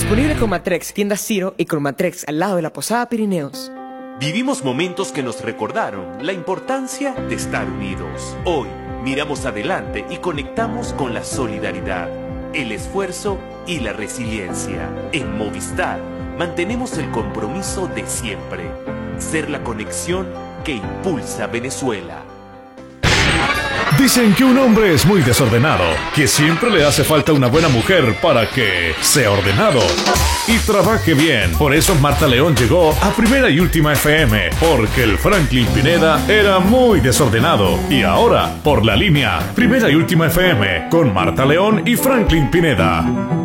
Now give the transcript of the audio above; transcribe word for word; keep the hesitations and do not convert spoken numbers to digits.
Disponible con Matrex, tienda Ciro y con Matrex al lado de la Posada Pirineos. Vivimos momentos que nos recordaron la importancia de estar unidos. Hoy miramos adelante y conectamos con la solidaridad, el esfuerzo y la resiliencia. En Movistar mantenemos el compromiso de siempre, ser la conexión que impulsa a Venezuela. Dicen que un hombre es muy desordenado, que siempre le hace falta una buena mujer para que sea ordenado y trabaje bien. Por eso Marta León llegó a Primera y Última F M, porque el Franklin Pineda era muy desordenado. Y ahora, por la línea Primera y Última F M, con Marta León y Franklin Pineda.